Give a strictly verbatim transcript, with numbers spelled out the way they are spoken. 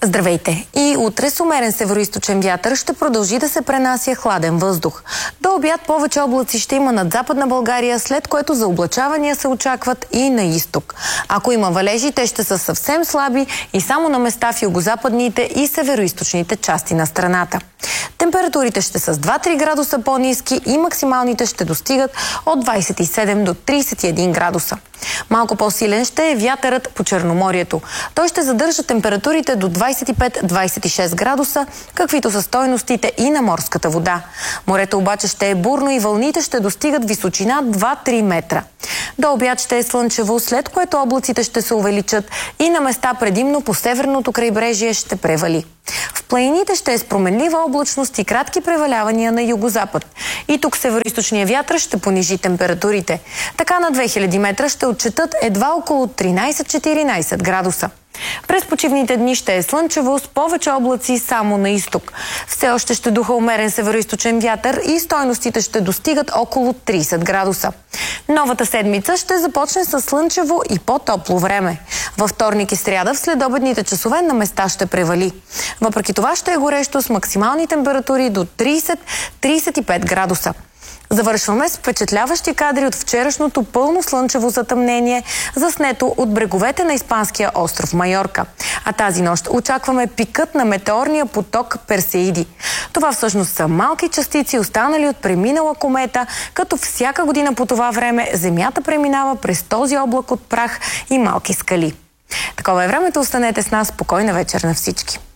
Здравейте! И утре с умерен североизточен вятър ще продължи да се пренася хладен въздух. До обяд повече облаци ще има над Западна България, след което заоблачавания се очакват и на изток. Ако има валежи, те ще са съвсем слаби и само на места в югозападните и североизточните части на страната. Температурите ще са с два-три градуса по-ниски и максималните ще достигат от двадесет и седем до тридесет и един градуса. Малко по-силен ще е вятърът по Черноморието. Той ще задържа температурите до двадесет и пет до двадесет и шест градуса, каквито са стойностите и на морската вода. Морето обаче ще е бурно и вълните ще достигат височина два-три метра. До обяд ще е слънчево, след което облаците ще се увеличат и на места предимно по северното крайбрежие ще превали. В планините ще е с променлива облачност и кратки превалявания на югозапад. И тук североизточния вятър ще понижи температурите. Така на две хиляди метра ще отчетат едва около тринадесет-четиринадесет градуса. През почивните дни ще е слънчево с повече облаци само на изток. Все още ще духа умерен североизточен вятър и стойностите ще достигат около тридесет градуса. Новата седмица ще започне с слънчево и по-топло време. Във вторник и сряда в следобедните часове на места ще превали. Въпреки това ще е горещо с максимални температури до тридесет до тридесет и пет градуса. Завършваме с впечатляващи кадри от вчерашното пълно слънчево затъмнение, заснето от бреговете на испанския остров Майорка. А тази нощ очакваме пикът на метеорния поток Персеиди. Това всъщност са малки частици, останали от преминала комета, като всяка година по това време Земята преминава през този облак от прах и малки скали. Такова е времето, останете с нас, спокойна вечер на всички!